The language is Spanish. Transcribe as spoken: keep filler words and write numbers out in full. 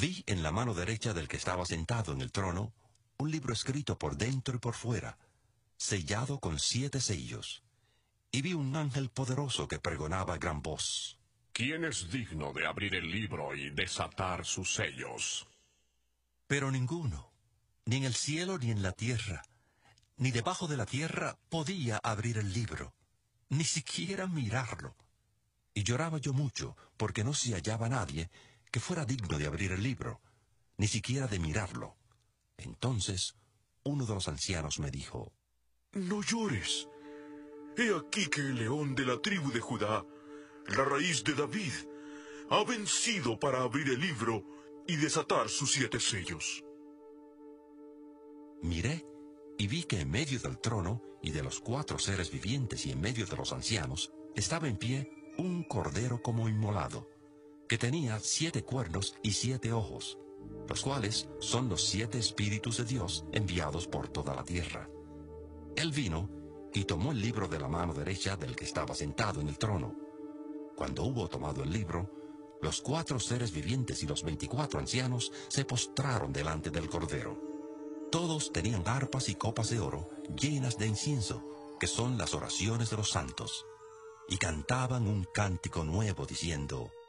Vi en la mano derecha del que estaba sentado en el trono un libro escrito por dentro y por fuera, sellado con siete sellos. Y vi un ángel poderoso que pregonaba a gran voz: ¿Quién es digno de abrir el libro y desatar sus sellos? Pero ninguno, ni en el cielo ni en la tierra, ni debajo de la tierra, podía abrir el libro, ni siquiera mirarlo. Y lloraba yo mucho, porque no se hallaba nadie que fuera digno de abrir el libro, ni siquiera de mirarlo. Entonces, uno de los ancianos me dijo: No llores. He aquí que el león de la tribu de Judá, la raíz de David, ha vencido para abrir el libro y desatar sus siete sellos. Miré y vi que en medio del trono y de los cuatro seres vivientes y en medio de los ancianos estaba en pie un cordero como inmolado, que tenía siete cuernos y siete ojos, los cuales son los siete espíritus de Dios enviados por toda la tierra. Él vino y tomó el libro de la mano derecha del que estaba sentado en el trono. Cuando hubo tomado el libro, los cuatro seres vivientes y los veinticuatro ancianos se postraron delante del cordero. Todos tenían arpas y copas de oro llenas de incienso, que son las oraciones de los santos, y cantaban un cántico nuevo diciendo: